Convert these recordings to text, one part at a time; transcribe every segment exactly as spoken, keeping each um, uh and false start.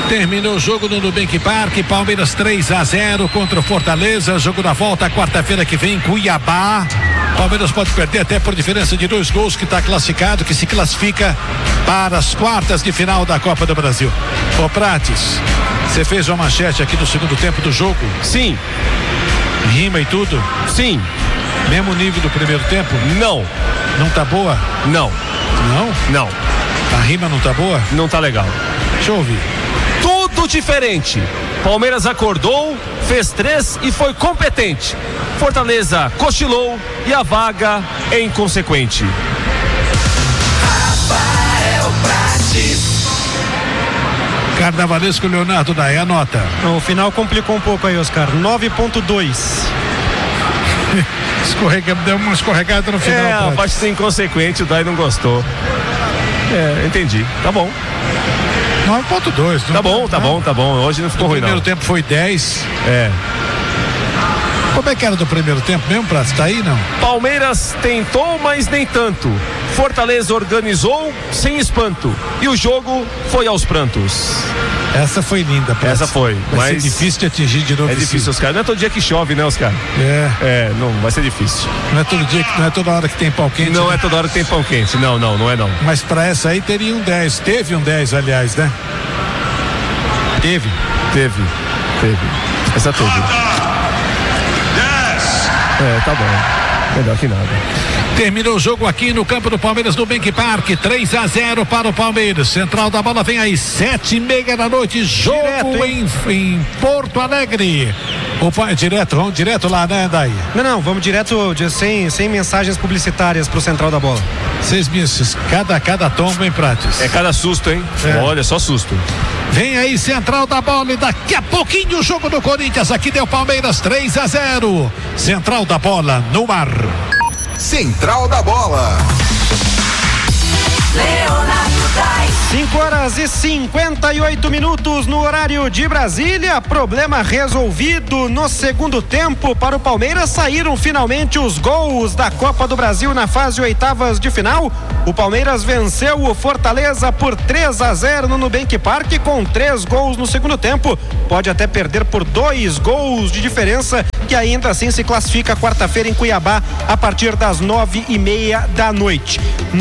Terminou o jogo no Nubank Park, Palmeiras três a zero contra o Fortaleza, jogo da volta quarta-feira que vem em Cuiabá. Palmeiras pode perder até por diferença de dois gols, que está classificado, que se classifica para as quartas de final da Copa do Brasil. Ô Prates, você fez uma manchete aqui no segundo tempo do jogo? Sim. Rima e tudo? Sim. Mesmo nível do primeiro tempo? Não. Não tá boa? Não. Não? Não. A rima não tá boa? Não tá legal. Deixa eu ouvir. Tudo diferente. Palmeiras acordou, fez três e foi competente. Fortaleza cochilou e a vaga é inconsequente. Rafael Prates. Carnavalesco Leonardo Daí, anota. O final complicou um pouco aí, Oscar. nove ponto dois. Escorrega, deu uma escorregada no final. É, a parte de ser inconsequente, o Daí não gostou. É, entendi. Tá bom. nove ponto dois. Tá bom, tá bom, tá bom. Hoje não ficou ruim, não. O primeiro tempo foi dez. É. Como é que era do primeiro tempo mesmo, Prato? Tá aí, não? Palmeiras tentou, mas nem tanto. Fortaleza organizou sem espanto. E o jogo foi aos prantos. Essa foi linda, Prato. Essa foi. Vai mas ser difícil de atingir de novo. É difícil, Oscar. Não é todo dia que chove, né, Oscar? É. É, não, vai ser difícil. Não é todo dia, que, não é toda hora que tem pau quente. Não né? é toda hora que tem pão quente. Não, não, não é não. Mas pra essa aí teria um dez. Teve um dez, aliás, né? Teve. Teve. Teve. Essa teve. É, tá bom. Melhor que nada. Terminou o jogo aqui no campo do Palmeiras no Nubank Park, três a zero para o Palmeiras. Central da bola vem aí, sete e meia da noite, jogo direto, em, em Porto Alegre. Opa, direto, vamos direto lá, né, Daí? Não, não, vamos direto, de, sem, sem mensagens publicitárias pro Central da bola. Seis missos, cada, cada tombo em Prates. É cada susto, hein? É. Olha, só susto. Vem aí, Central da bola, e daqui a pouquinho o jogo do Corinthians. Aqui deu Palmeiras três a zero. Central da bola no ar. Central da bola. cinco horas e cinquenta e oito minutos no horário de Brasília. Problema resolvido no segundo tempo para o Palmeiras. Saíram finalmente os gols da Copa do Brasil na fase oitavas de final. O Palmeiras venceu o Fortaleza por três a zero no Nubank Park, com três gols no segundo tempo. Pode até perder por dois gols de diferença, que ainda assim se classifica quarta-feira em Cuiabá a partir das nove e meia da noite.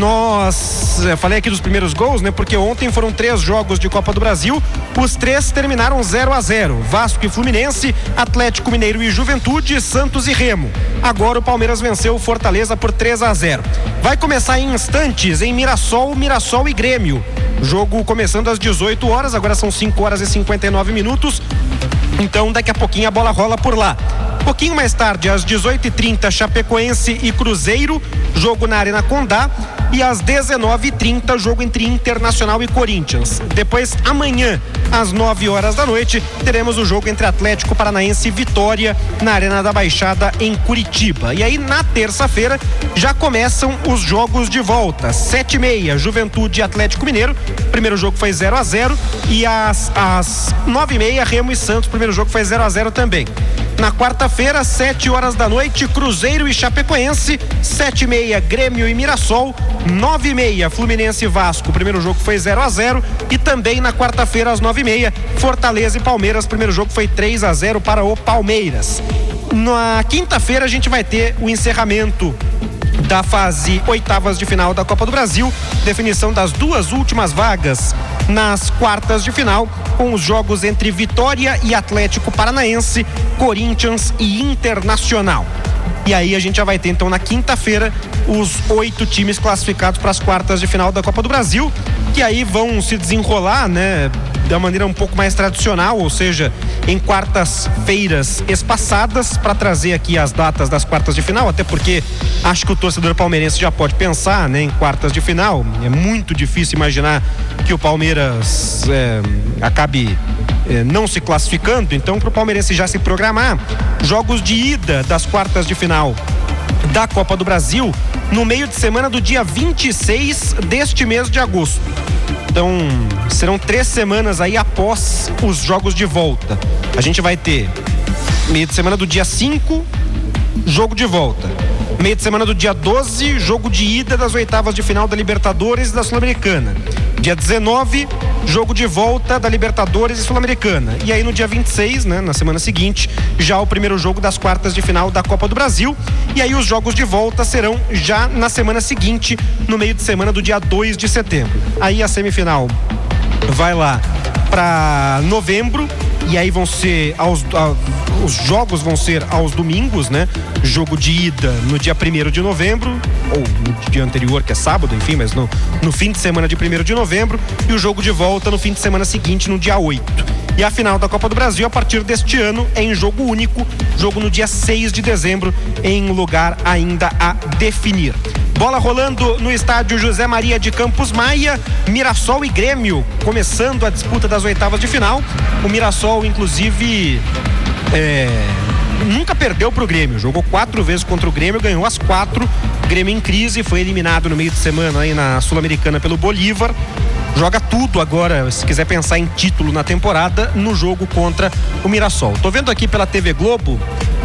Nós eu falei aqui dos primeiros gols, né? Porque ontem foram três jogos de Copa do Brasil. Os três terminaram zero a zero. Vasco e Fluminense, Atlético Mineiro e Juventude, Santos e Remo. Agora o Palmeiras venceu o Fortaleza por três a zero. Vai começar em instantes em Mirassol, Mirassol e Grêmio. Jogo começando às dezoito horas, agora são cinco horas e cinquenta e nove minutos. Então daqui a pouquinho a bola rola por lá. Um pouquinho mais tarde, às dezoito e trinta, Chapecoense e Cruzeiro, jogo na Arena Condá. E às dezenove e trinta, jogo entre Internacional e Corinthians. Depois, amanhã, às nove horas da noite, teremos o jogo entre Atlético Paranaense e Vitória na Arena da Baixada, em Curitiba. E aí, na terça-feira, já começam os jogos de volta. sete e meia, Juventude e Atlético Mineiro. O primeiro jogo foi zero a zero. E às, às nove e meia, Remo e Santos. O primeiro jogo foi zero a zero também. Na quarta-feira, sete horas da noite, Cruzeiro e Chapecoense. sete e meia, Grêmio e Mirassol. nove e meia, Fluminense e Vasco. O primeiro jogo foi zero a zero. E também na quarta-feira, às nove e meia, Fortaleza e Palmeiras. O primeiro jogo foi três a zero para o Palmeiras. Na quinta-feira, a gente vai ter o encerramento da fase oitavas de final da Copa do Brasil, definição das duas últimas vagas nas quartas de final, com os jogos entre Vitória e Atlético Paranaense, Corinthians e Internacional. E aí a gente já vai ter então na quinta-feira os oito times classificados para as quartas de final da Copa do Brasil, que aí vão se desenrolar, né, da maneira um pouco mais tradicional, ou seja, em quartas-feiras espaçadas, para trazer aqui as datas das quartas de final, até porque acho que o torcedor palmeirense já pode pensar, né, em quartas de final. É muito difícil imaginar que o Palmeiras é, acabe é, não se classificando, então para o palmeirense já se programar, jogos de ida das quartas de final da Copa do Brasil no meio de semana do dia vinte e seis deste mês de agosto. Então, serão três semanas aí após os jogos de volta. A gente vai ter meio de semana do dia cinco, jogo de volta. Meio de semana do dia doze, jogo de ida das oitavas de final da Libertadores e da Sul-Americana. Dia dezenove, jogo de volta da Libertadores e Sul-Americana. E aí no dia vinte e seis, né, na semana seguinte, já o primeiro jogo das quartas de final da Copa do Brasil. E aí os jogos de volta serão já na semana seguinte, no meio de semana do dia dois de setembro. Aí a semifinal vai lá para novembro. E aí vão ser aos, a, os jogos vão ser aos domingos, né? Jogo de ida no dia primeiro de novembro, ou no dia anterior, que é sábado, enfim, mas no, no fim de semana de primeiro de novembro, e o jogo de volta no fim de semana seguinte, no dia oito. E a final da Copa do Brasil, a partir deste ano, é em jogo único, jogo no dia seis de dezembro, em lugar ainda a definir. Bola rolando no estádio José Maria de Campos Maia, Mirassol e Grêmio começando a disputa das oitavas de final. O Mirassol, inclusive, é, nunca perdeu pro Grêmio, jogou quatro vezes contra o Grêmio, ganhou as quatro. Grêmio em crise, foi eliminado no meio de semana aí na Sul-Americana pelo Bolívar. Joga tudo agora, se quiser pensar em título na temporada, no jogo contra o Mirassol. Tô vendo aqui pela T V Globo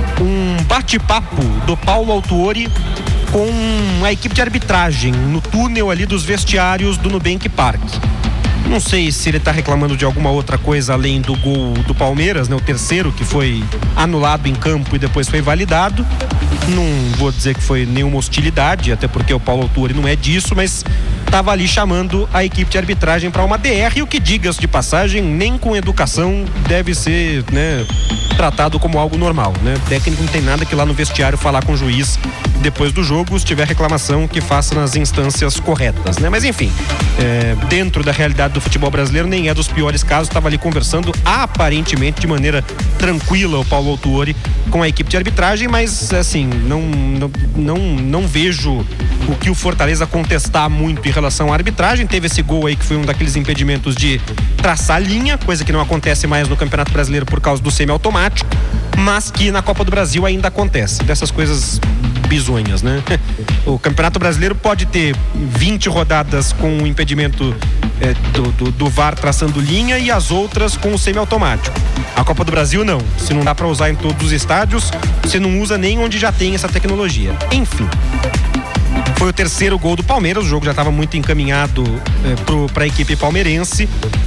um bate-papo do Paulo Autuori com a equipe de arbitragem no túnel ali dos vestiários do Nubank Park. Não sei se ele está reclamando de alguma outra coisa além do gol do Palmeiras, né? O terceiro, que foi anulado em campo e depois foi validado. Não vou dizer que foi nenhuma hostilidade, até porque o Paulo Autuori não é disso, mas estava ali chamando a equipe de arbitragem para uma D R, o que, diga-se de passagem, nem com educação deve ser, né, tratado como algo normal, né? O técnico não tem nada que ir lá no vestiário falar com o juiz depois do jogo, se tiver reclamação, que faça nas instâncias corretas, né? Mas enfim, é, dentro da realidade do futebol brasileiro, nem é dos piores casos. Estava ali conversando aparentemente de maneira tranquila o Paulo Autuori com a equipe de arbitragem, mas assim, não, não, não, não vejo o que o Fortaleza contestar muito em relação à arbitragem. Teve esse gol aí que foi um daqueles impedimentos de traçar a linha, coisa que não acontece mais no Campeonato Brasileiro por causa do semiautomático, mas que na Copa do Brasil ainda acontece, dessas coisas bizonhas, né? O Campeonato Brasileiro pode ter vinte rodadas com o impedimento é, do, do, do V A R traçando linha e as outras com o semiautomático. A Copa do Brasil não, se não dá para usar em todos os estádios, você não usa nem onde já tem essa tecnologia. Enfim, foi o terceiro gol do Palmeiras, o jogo já estava muito encaminhado é, para a equipe palmeirense,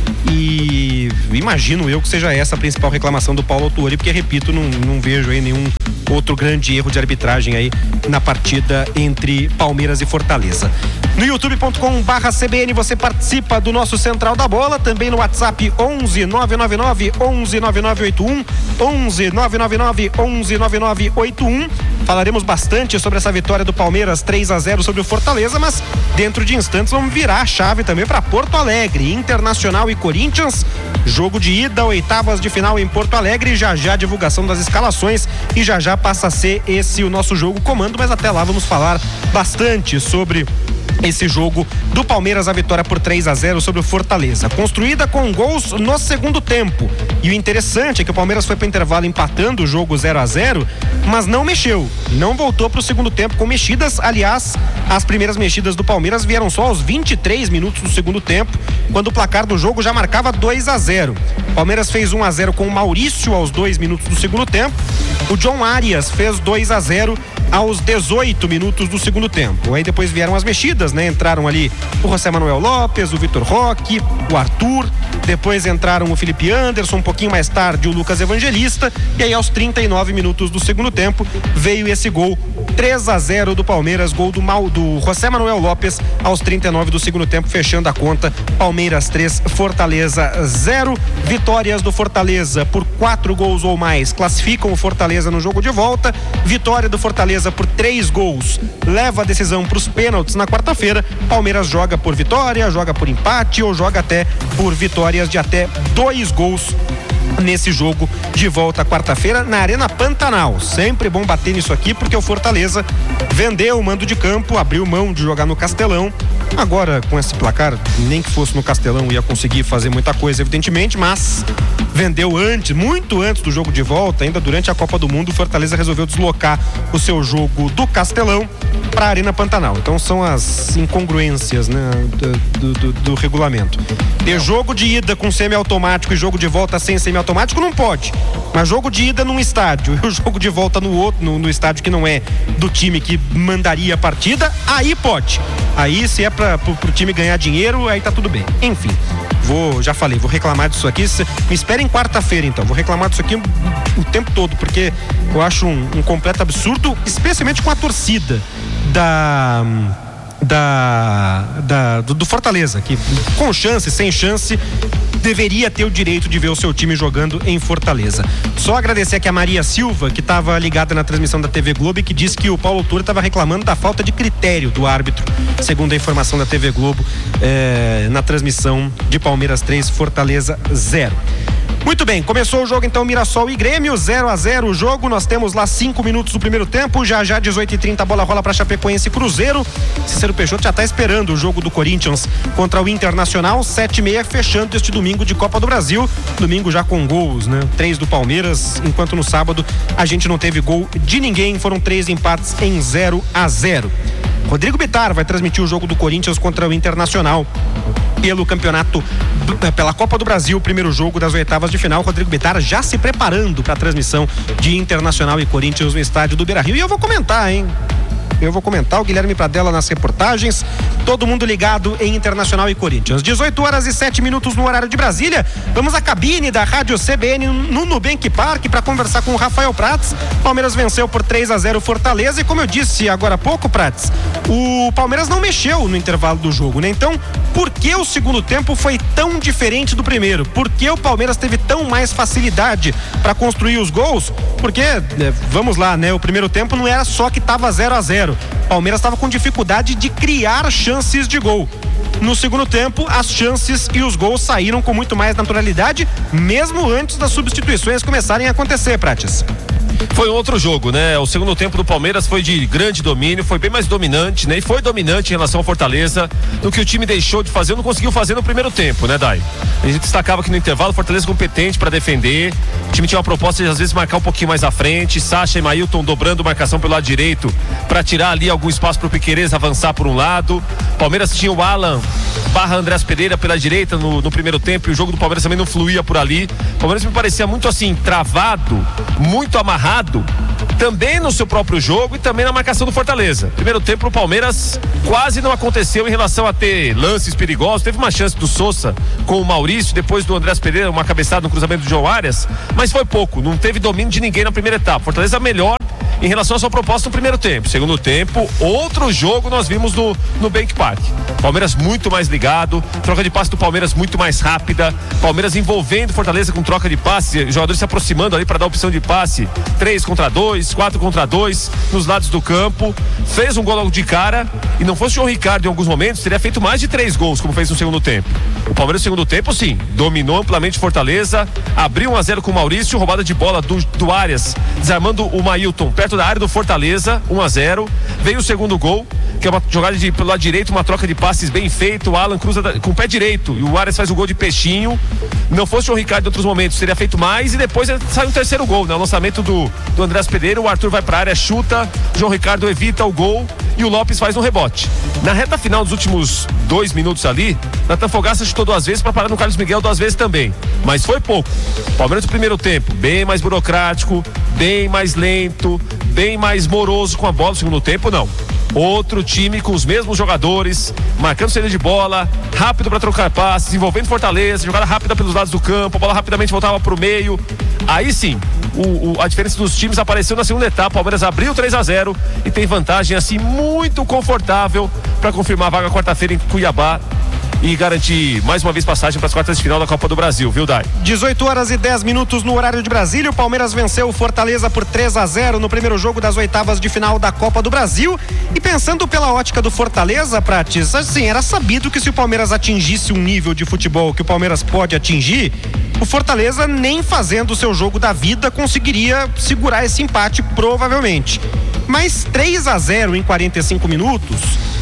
e imagino eu que seja essa a principal reclamação do Paulo Autuori, porque, repito, não, não vejo aí nenhum outro grande erro de arbitragem aí na partida entre Palmeiras e Fortaleza. No youtube ponto com barra C B N você participa do nosso Central da Bola, também no WhatsApp onze nove nove nove onze nove nove oito um, onze nove nove nove onze nove nove oito um. Falaremos bastante sobre essa vitória do Palmeiras três a zero sobre o Fortaleza, mas dentro de instantes vamos virar a chave também para Porto Alegre, Internacional e Corinthians, jogo de ida, oitavas de final em Porto Alegre, já já a divulgação das escalações e já já passa a ser esse o nosso jogo comando, mas até lá vamos falar bastante sobre esse jogo do Palmeiras, a vitória por três a zero sobre o Fortaleza, construída com gols no segundo tempo. E o interessante é que o Palmeiras foi para o intervalo empatando o jogo zero a zero, mas não mexeu, não voltou para o segundo tempo com mexidas. Aliás, as primeiras mexidas do Palmeiras vieram só aos vinte e três minutos do segundo tempo, quando o placar do jogo já marcava dois a zero. O Palmeiras fez um a zero com o Maurício aos dois minutos do segundo tempo. O John Arias fez dois a zero aos dezoito minutos do segundo tempo. Aí depois vieram as mexidas, né? Entraram ali o José Manuel Lopes, o Vitor Roque, o Arthur, depois entraram o Felipe Anderson, um pouquinho mais tarde o Lucas Evangelista, e aí aos trinta e nove minutos do segundo tempo veio esse gol três a zero do Palmeiras, gol do, Mal, do José Manuel Lopes aos trinta e nove do segundo tempo, fechando a conta. Palmeiras três, Fortaleza zero. Vitórias do Fortaleza por quatro gols ou mais classificam o Fortaleza no jogo de volta. Vitória do Fortaleza por três gols leva a decisão para os pênaltis na quarta-feira. Palmeiras joga por vitória, joga por empate ou joga até por vitórias de até dois gols nesse jogo de volta quarta-feira na Arena Pantanal. Sempre bom bater nisso aqui, porque o Fortaleza vendeu o mando de campo, abriu mão de jogar no Castelão. Agora, com esse placar, nem que fosse no Castelão ia conseguir fazer muita coisa, evidentemente, mas vendeu antes, muito antes do jogo de volta, ainda durante a Copa do Mundo, o Fortaleza resolveu deslocar o seu jogo do Castelão para a Arena Pantanal. Então são as incongruências, né, do, do, do regulamento. Ter jogo de ida com semiautomático e jogo de volta sem semiautomático automático não pode. Mas jogo de ida num estádio e o jogo de volta no outro, no, no estádio que não é do time que mandaria a partida, aí pode. Aí se é para pro, pro time ganhar dinheiro, aí tá tudo bem. Enfim, vou, já falei, vou reclamar disso aqui. Me esperem quarta-feira então, vou reclamar disso aqui o, o tempo todo, porque eu acho um, um completo absurdo, especialmente com a torcida da... Da, da, do, do Fortaleza, que com chance, sem chance, deveria ter o direito de ver o seu time jogando em Fortaleza. Só agradecer aqui a Maria Silva, que estava ligada na transmissão da T V Globo e que disse que o Paulo Tuori estava reclamando da falta de critério do árbitro, segundo a informação da T V Globo, eh, na transmissão de Palmeiras três, Fortaleza zero. Muito bem, começou o jogo então, Mirassol e Grêmio, zero a zero o jogo, nós temos lá cinco minutos do primeiro tempo, já já dezoito e trinta a bola rola para Chapecoense e Cruzeiro. Cícero Peixoto já está esperando o jogo do Corinthians contra o Internacional, sete e meia, fechando este domingo de Copa do Brasil, domingo já com gols, né? Três do Palmeiras, enquanto no sábado a gente não teve gol de ninguém, foram três empates em zero a zero. Rodrigo Bittar vai transmitir o jogo do Corinthians contra o Internacional pelo campeonato, pela Copa do Brasil, primeiro jogo das oitavas de final. Rodrigo Bittar já se preparando para a transmissão de Internacional e Corinthians no estádio do Beira-Rio. E eu vou comentar, hein? Eu vou comentar, o Guilherme Pradella nas reportagens, todo mundo ligado em Internacional e Corinthians. dezoito horas e sete minutos no horário de Brasília. Vamos à cabine da Rádio C B N no Nubank Park para conversar com o Rafael Prats. Palmeiras venceu por três a zero Fortaleza e, como eu disse agora há pouco, Prats, o Palmeiras não mexeu no intervalo do jogo, né? Então, por que o segundo tempo foi tão diferente do primeiro? Por que o Palmeiras teve tão mais facilidade para construir os gols? Porque, vamos lá, né? O primeiro tempo não era só que estava zero a zero. Palmeiras estava com dificuldade de criar chances de gol. No segundo tempo, as chances e os gols saíram com muito mais naturalidade, mesmo antes das substituições começarem a acontecer, Prates. Foi um outro jogo, né? O segundo tempo do Palmeiras foi de grande domínio, foi bem mais dominante, né? E foi dominante em relação ao Fortaleza do que o time deixou de fazer, não conseguiu fazer no primeiro tempo, né, Dai? A gente destacava que no intervalo o Fortaleza competente para defender, o time tinha uma proposta de às vezes marcar um pouquinho mais à frente, Sacha e Mailton dobrando marcação pelo lado direito para tirar ali algum espaço para o Piquerez avançar por um lado. Palmeiras tinha o Alan barra Andrés Pereira pela direita no, no primeiro tempo, e o jogo do Palmeiras também não fluía por ali. O Palmeiras me parecia muito assim, travado, muito amarrado, também no seu próprio jogo e também na marcação do Fortaleza. Primeiro tempo o Palmeiras quase não aconteceu em relação a ter lances perigosos. Teve uma chance do Sousa com o Maurício, depois do Andrés Pereira, uma cabeçada no cruzamento do João Arias, mas foi pouco, não teve domínio de ninguém na primeira etapa. Fortaleza melhor em relação à sua proposta no primeiro tempo. Segundo tempo, outro jogo nós vimos no, no Bank Park. Palmeiras muito mais ligado, troca de passe do Palmeiras muito mais rápida, Palmeiras envolvendo Fortaleza com troca de passe, jogadores se aproximando ali para dar opção de passe, três contra dois, quatro contra dois nos lados do campo, fez um gol logo de cara, e não fosse o João Ricardo em alguns momentos, teria feito mais de três gols, como fez no segundo tempo. O Palmeiras no segundo tempo, sim, dominou amplamente Fortaleza, abriu um a zero com o Maurício, roubada de bola do, do Arias, desarmando o Mailton perto da área do Fortaleza, um a zero, veio o segundo gol, que é uma jogada de, pelo lado direito, uma troca de passes bem feita, o Alan cruza da, com o pé direito, e o Arias faz o gol de peixinho. Não fosse o João Ricardo em outros momentos, teria feito mais, e depois sai um terceiro gol, né? O lançamento do, do Andrés Pereira, o Arthur vai pra área, chuta, o João Ricardo evita o gol e o Lopes faz um rebote. Na reta final dos últimos dois minutos ali, Natan Fogaça chutou duas vezes para parar no Carlos Miguel duas vezes também, mas foi pouco. Palmeiras no primeiro tempo, bem mais burocrático, bem mais lento, bem mais moroso com a bola. No segundo tempo, não. Outro time com os mesmos jogadores, marcando saída de bola, rápido para trocar passes, envolvendo Fortaleza, jogada rápida pelos lados do campo, a bola rapidamente voltava para o meio. Aí sim, o, o, a diferença dos times apareceu na segunda etapa. O Palmeiras abriu três a zero e tem vantagem assim muito confortável para confirmar a vaga quarta-feira em Cuiabá e garantir mais uma vez passagem para as quartas de final da Copa do Brasil, viu, Dai? dezoito horas e dez minutos no horário de Brasília. O Palmeiras venceu o Fortaleza por três a zero no primeiro jogo das oitavas de final da Copa do Brasil. E pensando pela ótica do Fortaleza, Prates, assim, era sabido que se o Palmeiras atingisse um nível de futebol que o Palmeiras pode atingir, o Fortaleza, nem fazendo o seu jogo da vida, conseguiria segurar esse empate, provavelmente. Mas três a zero em quarenta e cinco minutos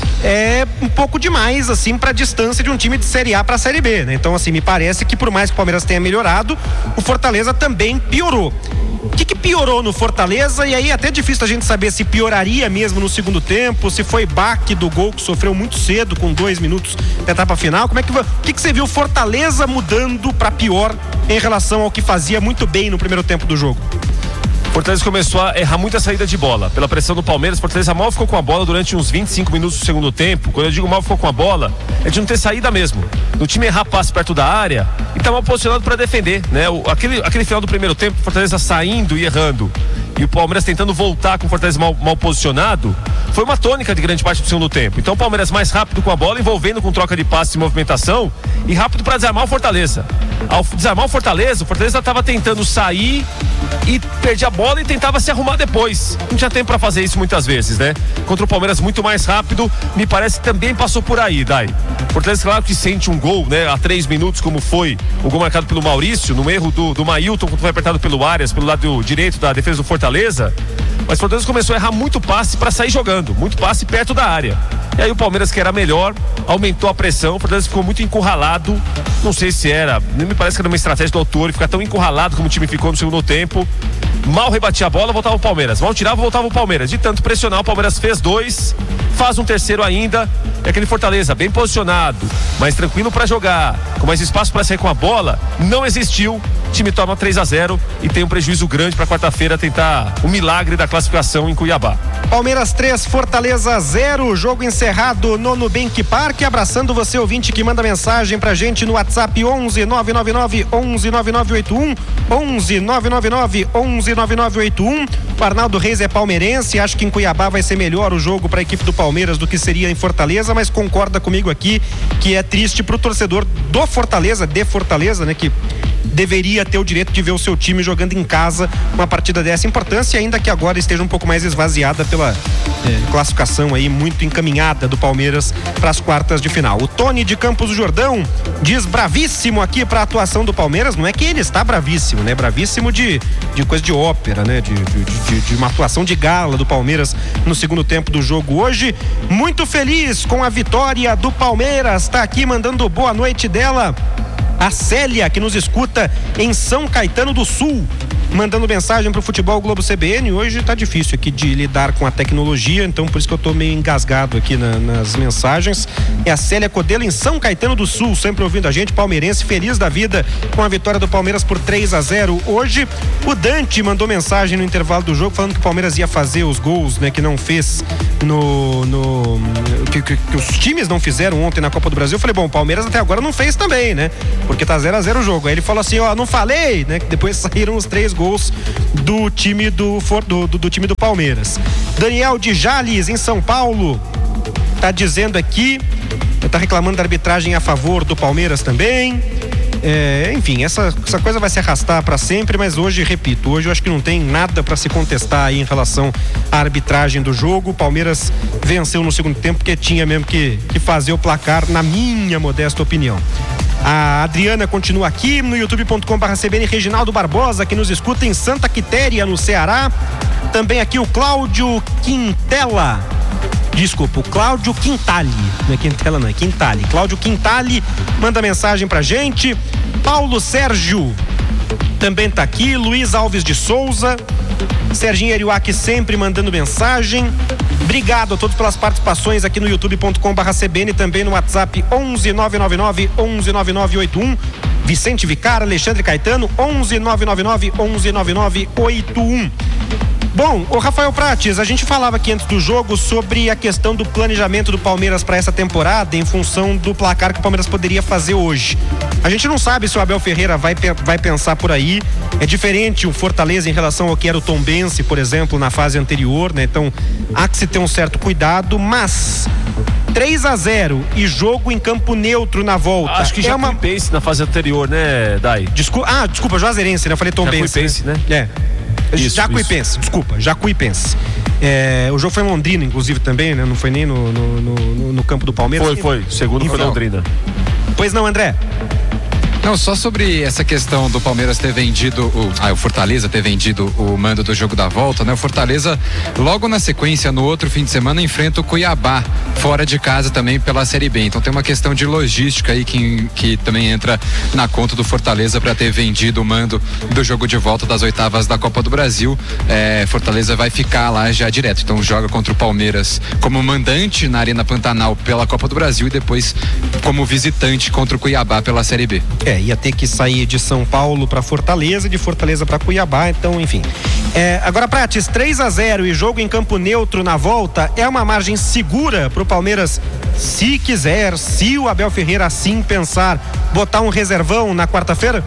é um pouco demais, assim, para a distância de um time de Série A para Série B, né? Então, assim, me parece que por mais que o Palmeiras tenha melhorado, o Fortaleza também piorou. O que que piorou no Fortaleza? E aí até é difícil a gente saber se pioraria mesmo no segundo tempo, se foi baque do gol que sofreu muito cedo, com dois minutos da etapa final. Como é que, o que que você viu Fortaleza mudando para pior em relação ao que fazia muito bem no primeiro tempo do jogo? Fortaleza começou a errar muita saída de bola. Pela pressão do Palmeiras, Fortaleza mal ficou com a bola durante uns vinte e cinco minutos do segundo tempo. Quando eu digo mal ficou com a bola, é de não ter saída mesmo. No time errar passe perto da área e tá mal posicionado para defender, né? O, aquele, aquele final do primeiro tempo, Fortaleza saindo e errando, e o Palmeiras tentando voltar com o Fortaleza mal, mal posicionado, foi uma tônica de grande parte do segundo tempo. Então o Palmeiras mais rápido com a bola, envolvendo com troca de passe e movimentação, e rápido para desarmar o Fortaleza. Ao desarmar o Fortaleza, o Fortaleza estava tentando sair e perdia a bola e tentava se arrumar depois. Não tinha tempo para fazer isso muitas vezes, né? Contra o Palmeiras muito mais rápido, me parece que também passou por aí, Dai. Fortaleza, claro que sente um gol, né? Há três minutos, como foi o gol marcado pelo Maurício, no erro do, do Mailton, quando foi apertado pelo Arias, pelo lado direito da defesa do Fortaleza. Mas o Fortaleza começou a errar muito passe para sair jogando, muito passe perto da área. E aí o Palmeiras, que era melhor, aumentou a pressão, o Fortaleza ficou muito encurralado. Não sei se era, nem me parece que era uma estratégia do autor, ficar tão encurralado como o time ficou no segundo tempo. Mal rebatia a bola, voltava o Palmeiras. Mal tirava, voltava o Palmeiras. De tanto pressionar, o Palmeiras fez dois, faz um terceiro ainda. É aquele Fortaleza bem posicionado, mais tranquilo para jogar, com mais espaço para sair com a bola, não existiu. O time toma três a zero e tem um prejuízo grande para quarta-feira tentar o milagre da classificação em Cuiabá. Palmeiras três, Fortaleza zero, jogo encerrado no Nubank Park. Abraçando você, ouvinte, que manda mensagem pra gente no WhatsApp onze nove nove nove onze nove nove oito um, onze nove nove nove onze nove nove oito um. O Arnaldo Reis é palmeirense, acho que em Cuiabá vai ser melhor o jogo para a equipe do Palmeiras do que seria em Fortaleza, mas concorda comigo aqui que é triste pro torcedor do Fortaleza, de Fortaleza, né, que deveria ter o direito de ver o seu time jogando em casa uma partida dessa importância, ainda que agora esteja um pouco mais esvaziada pela é, classificação aí muito encaminhada do Palmeiras para as quartas de final. O Tony de Campos do Jordão diz bravíssimo aqui para a atuação do Palmeiras. Não é que ele está bravíssimo, né? Bravíssimo de, de coisa de ópera, né? De, de, de, de uma atuação de gala do Palmeiras no segundo tempo do jogo hoje. Muito feliz com a vitória do Palmeiras. Tá aqui mandando boa noite dela a Célia, que nos escuta em São Caetano do Sul, mandando mensagem pro Futebol Globo C B N. Hoje tá difícil aqui de lidar com a tecnologia, então por isso que eu tô meio engasgado aqui na, nas mensagens. É a Célia Codelo em São Caetano do Sul, sempre ouvindo a gente, palmeirense, feliz da vida com a vitória do Palmeiras por três a zero hoje. O Dante mandou mensagem no intervalo do jogo falando que o Palmeiras ia fazer os gols, né, que não fez no, no que, que, que os times não fizeram ontem na Copa do Brasil. Eu falei, bom, o Palmeiras até agora não fez também, né, porque tá zero a zero o jogo. Aí ele falou assim, ó, não falei, né, que depois saíram os três gols do time do, do, do, do time do Palmeiras. Daniel de Jales em São Paulo tá dizendo aqui, tá reclamando da arbitragem a favor do Palmeiras também. É, enfim, essa, essa coisa vai se arrastar para sempre, mas hoje, repito, hoje eu acho que não tem nada para se contestar aí em relação à arbitragem do jogo. O Palmeiras venceu no segundo tempo porque tinha mesmo que, que fazer o placar, na minha modesta opinião. A Adriana continua aqui no youtube ponto com barra C B N. Reginaldo Barbosa, que nos escuta em Santa Quitéria, no Ceará. Também aqui o Cláudio Quintela. Desculpa, o Cláudio Quintali. Não é Quintela, não, é Quintali. Cláudio Quintali manda mensagem pra gente. Paulo Sérgio também tá aqui. Luiz Alves de Souza. Serginho Eriuaki sempre mandando mensagem. Obrigado a todos pelas participações aqui no youtube ponto com barra C B N, também no WhatsApp onze nove nove nove onze nove nove oito um. Vicente Vicara, Alexandre Caetano, onze nove nove nove onze nove nove oito um. Bom, o Rafael Prates, a gente falava aqui antes do jogo sobre a questão do planejamento do Palmeiras para essa temporada em função do placar que o Palmeiras poderia fazer hoje. A gente não sabe se o Abel Ferreira vai, vai pensar por aí. É diferente o Fortaleza em relação ao que era o Tombense, por exemplo, na fase anterior, né? Então há que se ter um certo cuidado, mas três a zero e jogo em campo neutro na volta. Acho que já é uma Jacuipense na fase anterior, né, Dai? Desculpa, ah, desculpa, Juazeirense, né? Eu falei Tombense. Jacuipense, né? né? É. Isso, Jacuipense, isso. desculpa, Jacuipense. É, o jogo foi em Londrina, inclusive, também, né? Não foi nem no, no, no, no campo do Palmeiras. Foi, foi. O segundo então, foi Londrina. Pois não, André? Não, só sobre essa questão do Palmeiras ter vendido, o, ah, o Fortaleza ter vendido o mando do jogo da volta, né? O Fortaleza, logo na sequência, no outro fim de semana, enfrenta o Cuiabá, fora de casa também pela Série B. Então tem uma questão de logística aí que, que também entra na conta do Fortaleza para ter vendido o mando do jogo de volta das oitavas da Copa do Brasil. É, Fortaleza vai ficar lá já direto. Então joga contra o Palmeiras como mandante na Arena Pantanal pela Copa do Brasil e depois como visitante contra o Cuiabá pela Série B. É, É, ia ter que sair de São Paulo para Fortaleza, de Fortaleza para Cuiabá, então, enfim. É, agora, Prates, três a zero e jogo em campo neutro na volta é uma margem segura pro Palmeiras, se quiser, se o Abel Ferreira assim pensar, botar um reservão na quarta-feira?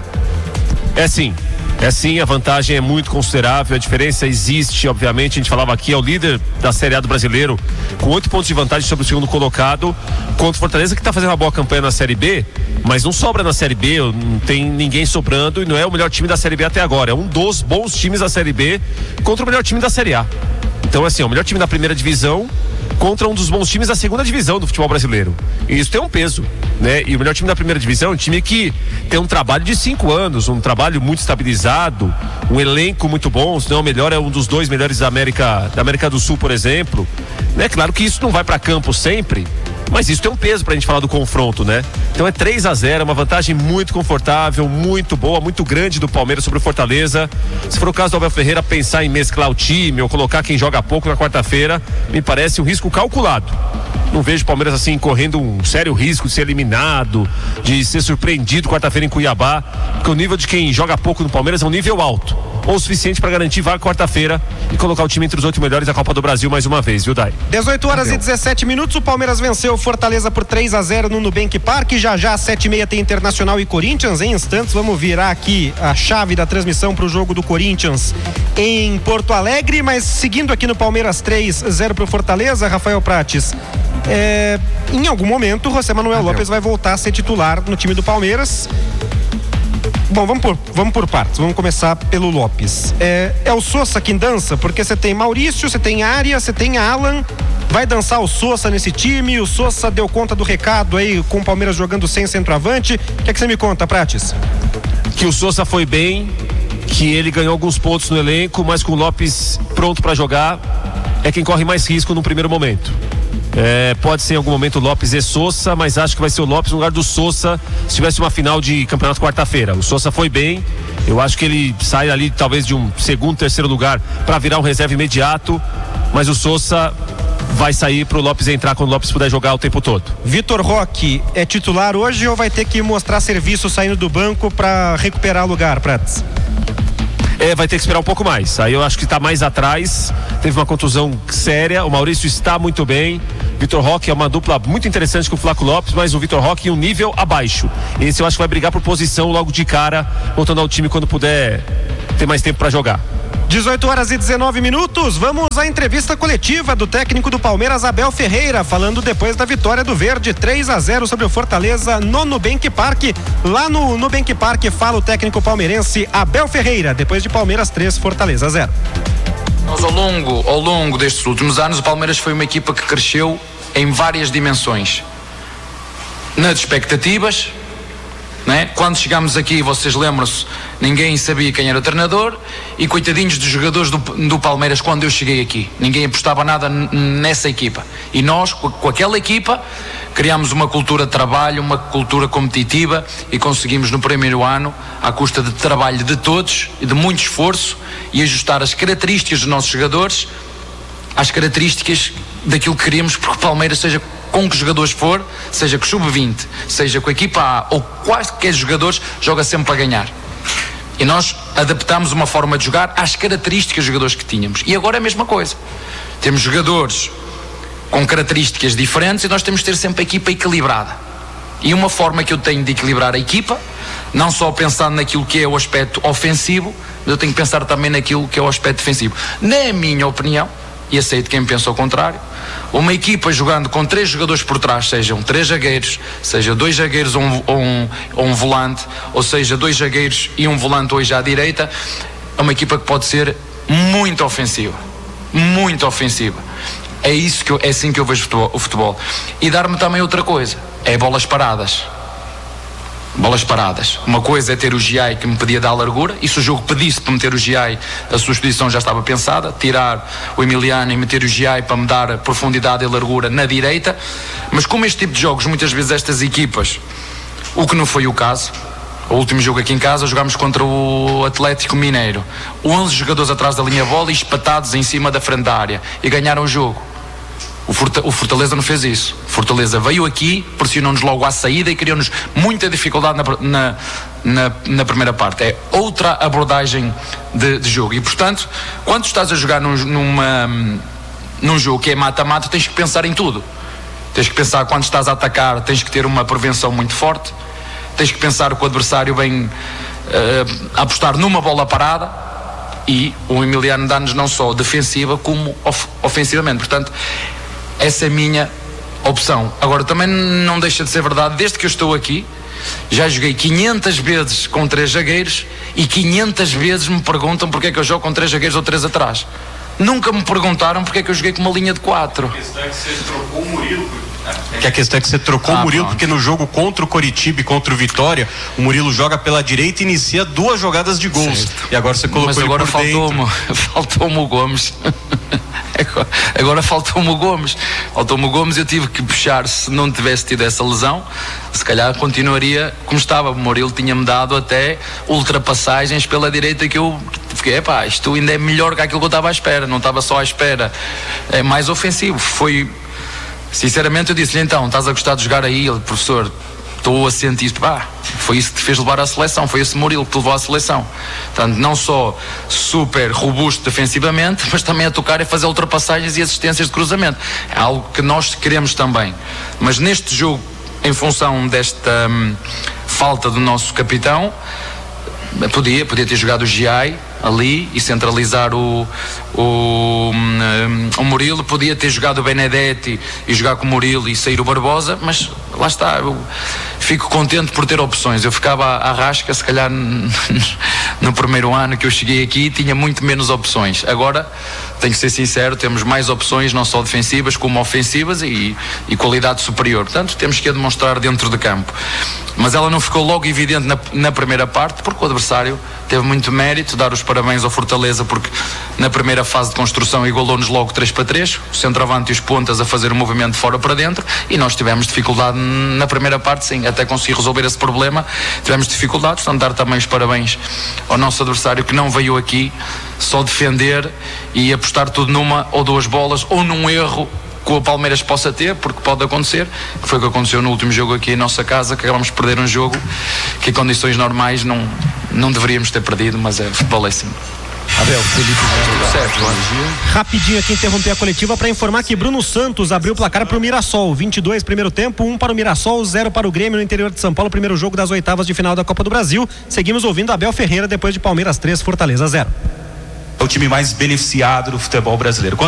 É sim. É sim, a vantagem é muito considerável, a diferença existe, obviamente, a gente falava aqui, é o líder da Série A do Brasileiro, com oito pontos de vantagem sobre o segundo colocado, contra o Fortaleza, que está fazendo uma boa campanha na Série B, mas não sobra na Série B, não tem ninguém sobrando e não é o melhor time da Série B até agora, é um dos bons times da Série B contra o melhor time da Série A. Então, assim, é o melhor time da primeira divisão contra um dos bons times da segunda divisão do futebol brasileiro. E isso tem um peso, né? E o melhor time da primeira divisão é um time que tem um trabalho de cinco anos, um trabalho muito estabilizado, um elenco muito bom, se não é o melhor, é um dos dois melhores da América, da América do Sul, por exemplo. É claro que isso não vai para campo sempre, mas isso tem um peso pra gente falar do confronto, né? Então é três a zero, uma vantagem muito confortável, muito boa, muito grande do Palmeiras sobre o Fortaleza. Se for o caso do Abel Ferreira pensar em mesclar o time ou colocar quem joga pouco na quarta-feira, me parece um risco calculado. Não vejo o Palmeiras assim correndo um sério risco de ser eliminado, de ser surpreendido quarta-feira em Cuiabá, porque o nível de quem joga pouco no Palmeiras é um nível alto, ou o suficiente para garantir vaga quarta-feira e colocar o time entre os oito melhores da Copa do Brasil mais uma vez, viu, Dai? dezoito horas e dezessete minutos, o Palmeiras venceu o Fortaleza por três a zero no Nubank Park. Já já às sete e meia tem Internacional e Corinthians. Em instantes vamos virar aqui a chave da transmissão para o jogo do Corinthians em Porto Alegre, mas seguindo aqui no Palmeiras três a zero para o Fortaleza, Rafael Prates, é, em algum momento o José Manuel Lopes vai voltar a ser titular no time do Palmeiras. Bom, vamos por, vamos por partes, vamos começar pelo Lopes. É, é o Sousa quem dança, porque você tem Maurício, você tem Arias, você tem Alan, vai dançar o Sousa nesse time, o Sousa deu conta do recado aí com o Palmeiras jogando sem centroavante. O que é que você me conta, Prates? Que o Sousa foi bem, que ele ganhou alguns pontos no elenco, mas com o Lopes pronto para jogar, é quem corre mais risco no primeiro momento. É, pode ser em algum momento o Lopes e Sousa, mas acho que vai ser o Lopes no lugar do Sousa se tivesse uma final de campeonato quarta-feira. O Sousa foi bem, eu acho que ele sai ali talvez de um segundo, terceiro lugar para virar um reserva imediato, mas o Sousa vai sair pro Lopes entrar quando o Lopes puder jogar o tempo todo. Vitor Roque é titular hoje ou vai ter que mostrar serviço saindo do banco para recuperar lugar, Prates? É, vai ter que esperar um pouco mais. Aí eu acho que está mais atrás. Teve uma contusão séria. O Maurício está muito bem. Vitor Roque é uma dupla muito interessante com o Flaco Lopes, mas o Vitor Roque em um nível abaixo. Esse eu acho que vai brigar por posição logo de cara, voltando ao time quando puder ter mais tempo para jogar. dezoito horas e dezenove minutos, vamos à entrevista coletiva do técnico do Palmeiras, Abel Ferreira, falando depois da vitória do Verde, três a zero sobre o Fortaleza no Nubank Park. Lá no Nubank Park fala o técnico palmeirense Abel Ferreira, depois de Palmeiras três, Fortaleza zero. Nós ao longo, ao longo destes últimos anos, o Palmeiras foi uma equipa que cresceu em várias dimensões. Nas expectativas, né? Quando chegámos aqui, vocês lembram-se, ninguém sabia quem era o treinador e coitadinhos dos jogadores do, do Palmeiras quando eu cheguei aqui. Ninguém apostava nada n- nessa equipa. E nós, com, com aquela equipa, criámos uma cultura de trabalho, uma cultura competitiva e conseguimos no primeiro ano, à custa de trabalho de todos e de muito esforço, e ajustar as características dos nossos jogadores às características daquilo que queríamos, porque o Palmeiras, seja com que jogadores for, seja com o sub vinte, seja com a equipa A ou quaisquer jogadores, joga sempre para ganhar. E nós adaptámos uma forma de jogar às características dos jogadores que tínhamos. E agora é a mesma coisa. Temos jogadores com características diferentes e nós temos de ter sempre a equipa equilibrada. E uma forma que eu tenho de equilibrar a equipa, não só pensando naquilo que é o aspecto ofensivo, mas eu tenho que pensar também naquilo que é o aspecto defensivo. Na minha opinião, e aceito quem pensa ao contrário, uma equipa jogando com três jogadores por trás, sejam três zagueiros, seja dois zagueiros ou um, ou um, ou um volante, ou seja dois zagueiros e um volante hoje à direita, é uma equipa que pode ser muito ofensiva, muito ofensiva. É isso que eu, é assim que eu vejo o futebol. E dar-me também outra coisa, é bolas paradas. Bolas paradas. Uma coisa é ter o Giai que me pedia dar largura, e se o jogo pedisse para meter o Giai, a sua exposição já estava pensada, tirar o Emiliano e meter o Giai para me dar profundidade e largura na direita. Mas como este tipo de jogos, muitas vezes estas equipas, o que não foi o caso, o último jogo aqui em casa jogámos contra o Atlético Mineiro, onze jogadores atrás da linha bola e espatados em cima da frente da área, e ganharam o jogo. O Fortaleza não fez isso. O Fortaleza veio aqui, pressionou-nos logo à saída e criou-nos muita dificuldade na, na, na, na primeira parte. É outra abordagem de, de jogo. E, portanto, quando estás a jogar num, numa, num jogo que é mata-mata, tens que pensar em tudo. Tens que pensar quando estás a atacar, tens que ter uma prevenção muito forte. Tens que pensar que o adversário vem uh, apostar numa bola parada. E o Emiliano dá-nos não só defensiva como of, ofensivamente. Portanto, essa é a minha opção. Agora, também não deixa de ser verdade, desde que eu estou aqui, já joguei quinhentas vezes com três zagueiros e quinhentas vezes me perguntam porque é que eu jogo com três zagueiros ou três atrás. Nunca me perguntaram porque é que eu joguei com uma linha de quatro. A questão é que você trocou o Murilo. Que a questão é que você trocou ah, o Murilo, pronto. Porque no jogo contra o Coritiba e contra o Vitória, o Murilo joga pela direita e inicia duas jogadas de gols. Certo. E agora você colocou Mas ele agora por faltou-me, faltou-me o Gomes. Agora, agora faltou-me o Gomes. Faltou-me o Gomes e eu tive que puxar. Se não tivesse tido essa lesão, se calhar continuaria como estava. O Murilo tinha-me dado até ultrapassagens pela direita que eu fiquei, epá, isto ainda é melhor que aquilo que eu estava à espera. Não estava só à espera. É mais ofensivo. Foi... Sinceramente eu disse-lhe, então, estás a gostar de jogar aí? Ele, professor, estou a sentir isso. Ah, foi isso que te fez levar à seleção, foi esse Murilo que te levou à seleção. Portanto, não só super robusto defensivamente, mas também a tocar e fazer ultrapassagens e assistências de cruzamento. É algo que nós queremos também. Mas neste jogo, em função desta hum, falta do nosso capitão, podia, podia ter jogado o Giai ali e centralizar o, o, um, o Murilo, podia ter jogado o Benedetti e jogar com o Murilo e sair o Barbosa, mas lá está, eu fico contente por ter opções. Eu ficava à rasca, se calhar no primeiro ano que eu cheguei aqui tinha muito menos opções. Agora, tenho que ser sincero, temos mais opções, não só defensivas como ofensivas e, e qualidade superior. Portanto, temos que a demonstrar dentro de campo. Mas ela não ficou logo evidente na, na primeira parte, porque o adversário teve muito mérito. Dar os parabéns ao Fortaleza, porque na primeira fase de construção igualou-nos logo três para três, o centroavante e os pontas a fazer o movimento de fora para dentro, e nós tivemos dificuldade na primeira parte, sim, até conseguir resolver esse problema. Tivemos dificuldades, portanto dar também os parabéns ao nosso adversário, que não veio aqui só defender e apostar tudo numa ou duas bolas, ou num erro que o Palmeiras possa ter, porque pode acontecer, que foi o que aconteceu no último jogo aqui em nossa casa, que acabamos de perder um jogo que em condições normais não, não deveríamos ter perdido, mas é, futebol é assim. Abel, Felipe, certo, rapidinho aqui interromper a coletiva para informar que Bruno Santos abriu o placar para o Mirassol, vinte e dois primeiro tempo, um para o Mirassol, zero para o Grêmio no interior de São Paulo, primeiro jogo das oitavas de final da Copa do Brasil. Seguimos ouvindo Abel Ferreira depois de Palmeiras três, Fortaleza zero. É o time mais beneficiado do futebol brasileiro.